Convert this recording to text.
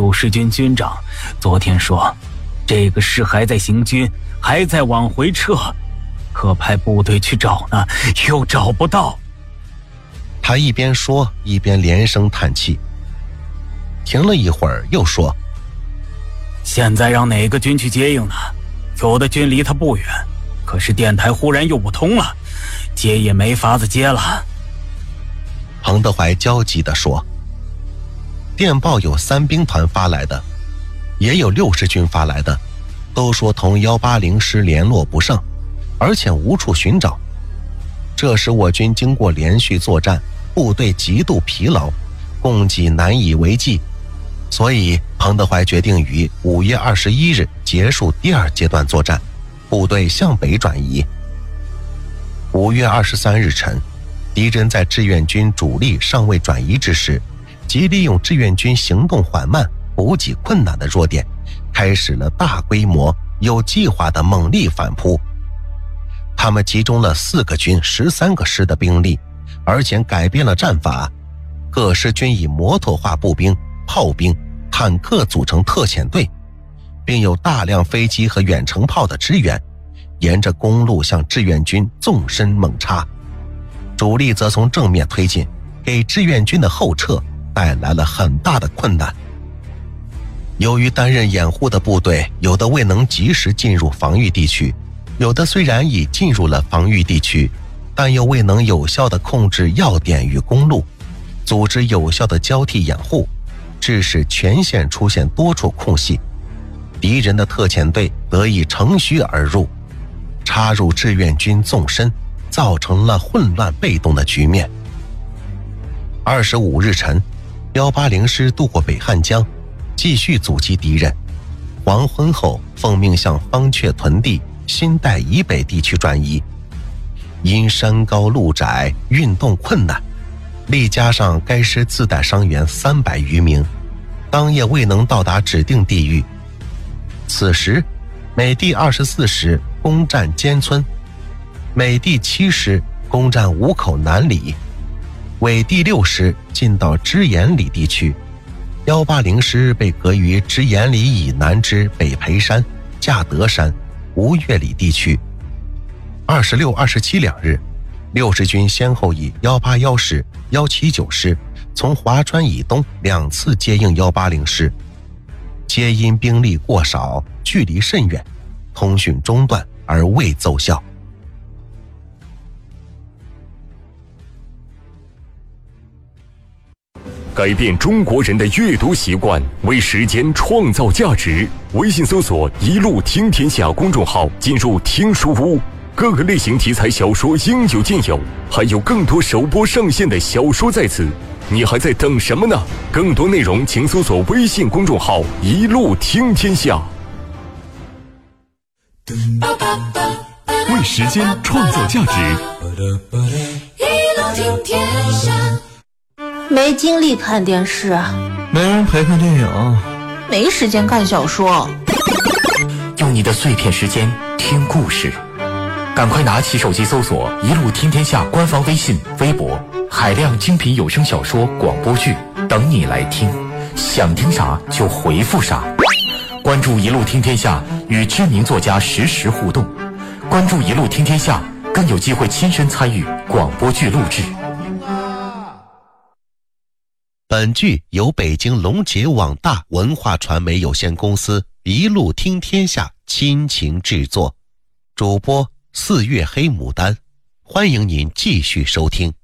六十军军长昨天说，这个师还在行军，还在往回撤，可派部队去找呢，又找不到。 他一边说一边连声叹气，停了一会儿又说， 现在让哪个军去接应呢？有的军离他不远，可是电台忽然又不通了，接也没法子接了。 彭德怀焦急地说，电报有3兵团发来的，也有60军发来的，都说同180师联络不上，而且无处寻找。这时我军经过连续作战，部队极度疲劳，供给难以为继，所以彭德怀决定于5月21日结束第2阶段作战，部队向北转移。5月23日晨，敌人在志愿军主力尚未转移之时，即利用志愿军行动缓慢、补给困难的弱点，开始了大规模、有计划的猛力反扑。他们集中了4个军、13个师的兵力，而且改变了战法。各师均以摩托化步兵、炮兵、坦克组成特遣队，并有大量飞机和远程炮的支援，沿着公路向志愿军纵深猛插。主力则从正面推进，给志愿军的后撤带来了很大的困难。由于担任掩护的部队有的未能及时进入防御地区，有的虽然已进入了防御地区，但又未能有效地控制要点与公路，组织有效的交替掩护，致使全线出现多处空隙。敌人的特遣队得以乘虚而入，插入志愿军纵深，造成了混乱被动的局面。25日晨，180师渡过北汉江，继续阻击敌人。黄昏后奉命向方雀屯地、新岱以北地区转移，因山高路窄，运动困难，历加上该师自带伤员300余名，当夜未能到达指定地域。此时美第24师攻占尖村，美第7师攻占五口南里，伪第6师进到支延里地区，180师被隔于支延里以南之北培山、稼德山、吴越里地区。26、27两日，60军先后以181师、179师从华川以东2次接应180师，皆因兵力过少，距离甚远，通讯中断而未奏效。 改变中国人的阅读习惯，为时间创造价值。微信搜索“一路听天下”公众号，进入听书屋，各个类型题材小说应有尽有，还有更多首播上线的小说在此，你还在等什么呢？更多内容请搜索微信公众号“一路听天下”。为时间创造价值， 一路听天下。没精力看电视， 没人陪看电影， 没时间看小说， 用你的碎片时间听故事，赶快拿起手机搜索“一路听天下”官方微信、微博，海量精品有声小说、广播剧等你来听，想听啥就回复啥。关注“一路听天下”，与知名作家实时互动。关注“一路听天下”，更有机会亲身参与广播剧录制。 本剧由北京龙杰网大文化传媒有限公司一路听天下亲情制作，主播4月黑牡丹，欢迎您继续收听。